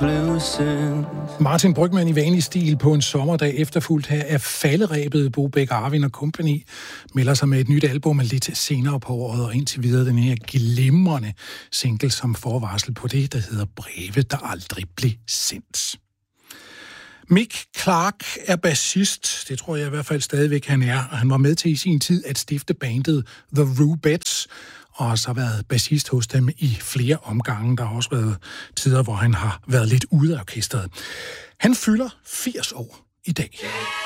Martin Brygmann i vanlig stil på en sommerdag efterfulgt her af falderæbet Bo Bæk Arvin og Company melder sig med et nyt album lidt senere på året, og indtil videre den her glimrende single som forvarsel på det, der hedder Breve, der aldrig blev sendt. Mick Clark er bassist, det tror jeg i hvert fald stadigvæk han er, og han var med til i sin tid at stifte bandet The Rubettes, og har så været bassist hos dem i flere omgange. Der har også været tider, hvor han har været lidt ude af orkestret. Han fylder 80 år i dag.